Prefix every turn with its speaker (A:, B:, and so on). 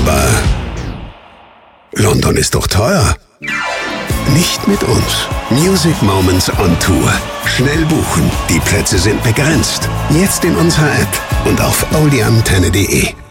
A: Aber London ist doch teuer. Nicht mit uns. Music Moments on Tour. Schnell buchen, die Plätze sind begrenzt. Jetzt in unserer App und auf oldieantenne.de.